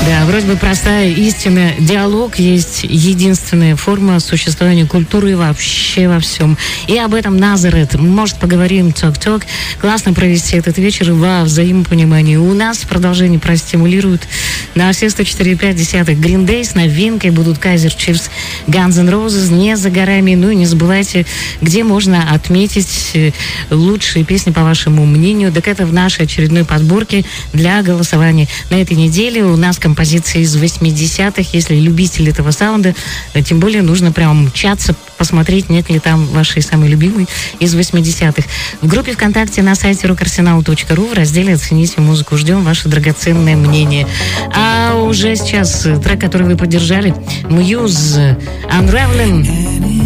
Да, вроде бы простая истина. Диалог есть единственная форма существования культуры вообще во всем. И об этом Назарет. Может, поговорим ток-ток. Классно провести этот вечер во взаимопонимании. У нас продолжение простимулирует на все 104,5 Green Day. С новинкой будут Kaiser Chiefs, Guns N' Roses, не за горами. Ну и не забывайте, где можно отметить лучшие песни, по вашему мнению. Так это в нашей очередной подборке для голосования. На этой неделе у нас композиции из 80-х. Если любитель этого саунда, тем более нужно прям мчаться, посмотреть, нет ли там вашей самой любимой из 80-х. В группе ВКонтакте на сайте rockarsenal.ru в разделе «Оцените музыку» ждем ваше драгоценное мнение. А уже сейчас трек, который вы поддержали, Muse, Unraveling.